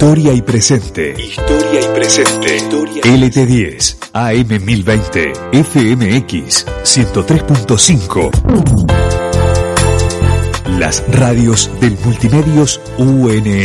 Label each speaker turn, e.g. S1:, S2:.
S1: Historia y presente. Historia y presente. LT10, AM 1020, FMX 103.5. Las radios del Multimedios UNE.